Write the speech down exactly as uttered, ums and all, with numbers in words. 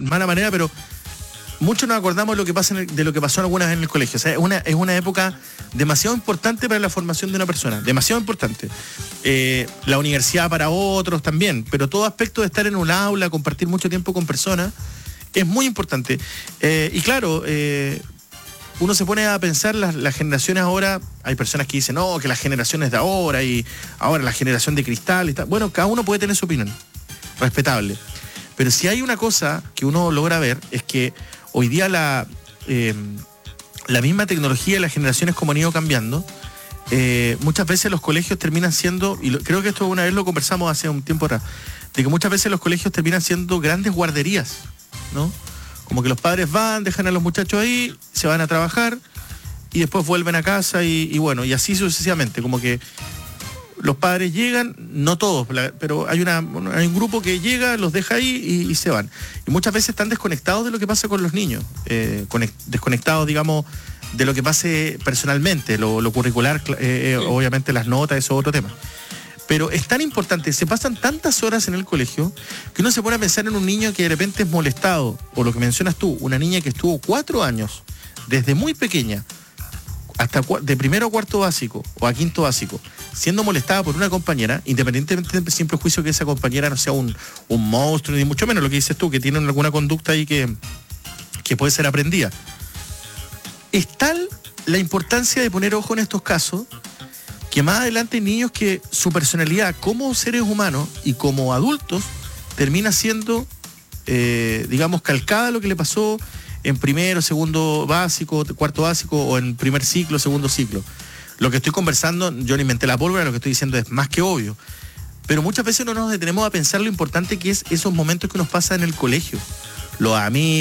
mala manera, pero muchos nos acordamos de lo que pasa en el, de lo que pasó alguna vez en el colegio. O sea, es una, es una época demasiado importante para la formación de una persona, demasiado importante. Eh, la universidad para otros también, pero todo aspecto de estar en un aula, compartir mucho tiempo con personas, es muy importante. Eh, y claro, eh, uno se pone a pensar, las, las generaciones ahora, hay personas que dicen, no, que las generaciones de ahora y ahora la generación de cristal y tal. Bueno, cada uno puede tener su opinión, respetable. Pero si hay una cosa que uno logra ver, es que hoy día la, eh, la misma tecnología y las generaciones como han ido cambiando, eh, muchas veces los colegios terminan siendo, y lo, creo que esto una vez lo conversamos hace un tiempo atrás, de que muchas veces los colegios terminan siendo grandes guarderías, ¿no? Como que los padres van, dejan a los muchachos ahí, se van a trabajar y después vuelven a casa y, y bueno, y así sucesivamente, como que los padres llegan, no todos, pero hay, una, hay un grupo que llega, los deja ahí y, y se van. Y muchas veces están desconectados de lo que pasa con los niños, eh, conect, desconectados, digamos, de lo que pase personalmente, lo, lo curricular, eh, sí. Obviamente las notas, eso es otro tema. Pero es tan importante, se pasan tantas horas en el colegio, que uno se pone a pensar en un niño que de repente es molestado, o lo que mencionas tú, una niña que estuvo cuatro años, desde muy pequeña, hasta de primero a cuarto básico, o a quinto básico, siendo molestada por una compañera, independientemente de sin prejuicio que esa compañera no sea un, un monstruo, ni mucho menos lo que dices tú, que tiene alguna conducta ahí que, que puede ser aprendida. Es tal la importancia de poner ojo en estos casos, que más adelante hay niños que su personalidad como seres humanos y como adultos termina siendo, eh, digamos, calcada a lo que le pasó en primero, segundo básico, cuarto básico o en primer ciclo, segundo ciclo. Lo que estoy conversando, yo no inventé la pólvora, lo que estoy diciendo es más que obvio. Pero muchas veces no nos detenemos a pensar lo importante que es esos momentos que nos pasa en el colegio. Los amigos,